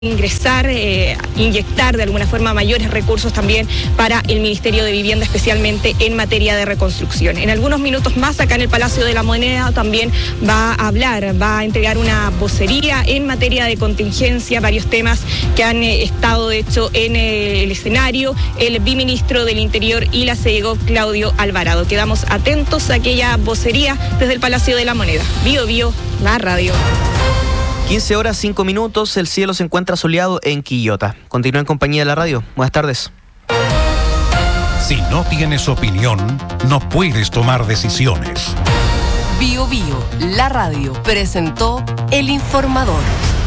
ingresar, inyectar de alguna forma mayores recursos también para el Ministerio de Vivienda, especialmente en materia de reconstrucción. En algunos minutos más, acá en el Palacio de la Moneda, también va a entregar una vocería en materia de contingencia, varios temas que han estado, de hecho, en el escenario, el viceministro del Interior y la CEGO, Claudio Alvarado. Quedamos atentos a aquella vocería desde el Palacio de la Moneda. Bio Bio, la radio. 15 horas 5 minutos, el cielo se encuentra soleado en Quillota. Continúa en compañía de la radio. Buenas tardes. Si no tienes opinión, no puedes tomar decisiones. Bio Bio, la radio, presentó El Informador.